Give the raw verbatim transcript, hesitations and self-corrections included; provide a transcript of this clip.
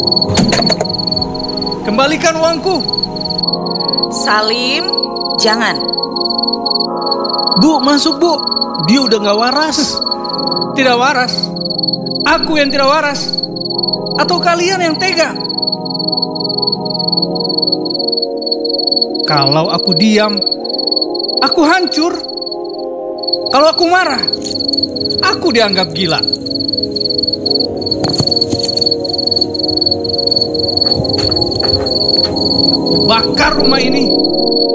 Kembalikan uangku. Salim, jangan. Bu, masuk bu. Dia udah gak waras. Tidak waras? Aku yang tidak waras? Atau kalian yang tega? Kalau aku diam, aku hancur. Kalau aku marah, aku dianggap gila. Aku bakar rumah ini.